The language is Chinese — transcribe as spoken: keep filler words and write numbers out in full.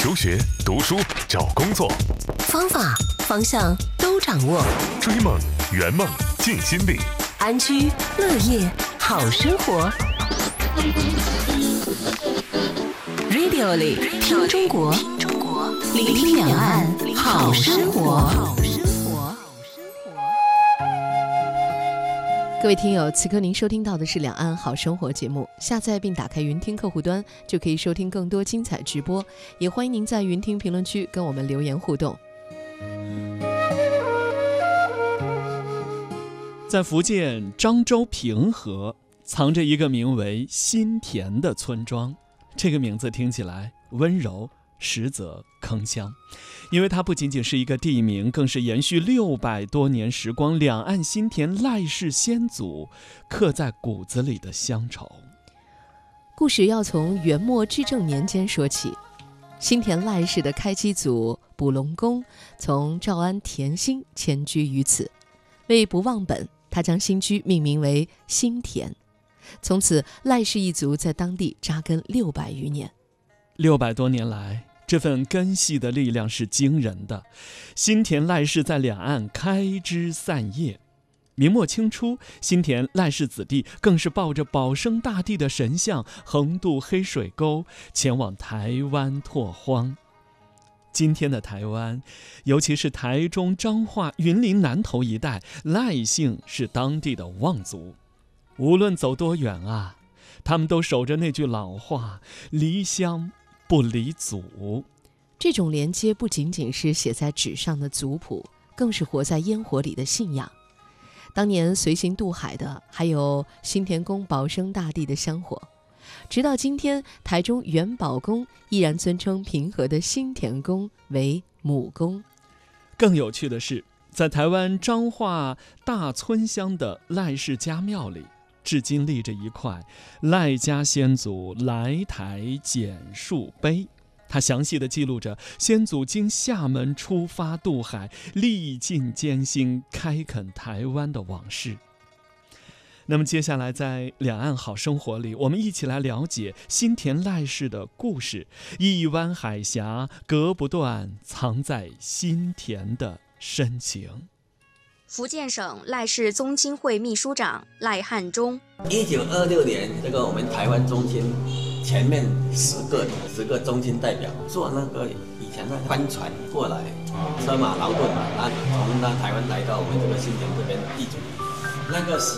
求学、读书、找工作， 方法、方向都掌握。 追梦、圆梦、尽心力， 安居乐业好生活。Radio 里听中国，聆听两岸好生活。各位听友，此刻您收听到的是两岸好生活节目，下载并打开云听客户端就可以收听更多精彩直播，也欢迎您在云听评论区跟我们留言互动。 在福建漳州平和藏着一个名为新田的村庄，这个名字听起来温柔，实则铿锵，因为它不仅仅是一个地名，更是延续六百多年时光两岸新田赖氏先祖刻在骨子里的乡愁。 故事要从元末至正年间说起。新田赖氏的开基祖卜龙公从诏安田心迁居于此，为不忘本，他将新居命名为新田。从此赖氏一族在当地扎根六百余年。 六百多年来，这份根系的力量是惊人的。新田赖氏在两岸开枝散叶，明末清初，新田赖氏子弟更是抱着保生大帝的神像，横渡黑水沟，前往台湾拓荒。今天的台湾，尤其是台中、彰化、云林南投一带，赖姓是当地的望族。无论走多远啊，他们都守着那句老话：离乡不离祖。 这种连接不仅仅是写在纸上的族谱，更是活在烟火里的信仰。当年随行渡海的还有新田宫保生大帝的香火，直到今天，台中元宝宫依然尊称平和的新田宫为母宫。 更有趣的是，在台湾彰化大村乡的赖氏家庙里，至今立着一块赖家先祖来台简述碑，它详细地记录着先祖经厦门出发渡海，历尽艰辛开垦台湾的往事。那么接下来在两岸好生活里，我们一起来了解新田赖氏的故事。一湾海峡隔不断，藏在新田的深情。 福建省赖氏宗亲会秘书长赖汉忠。 一九二六年，这个我们台湾宗亲前面十个十个宗亲代表坐那个以前的帆船过来，车马劳顿嘛，那从那台湾来到我们这个新田这边地主，那个时